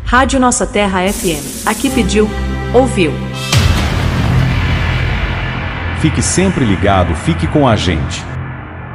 Rádio Nossa Terra FM. Aqui pediu, ouviu. Fique sempre ligado, fique com a gente.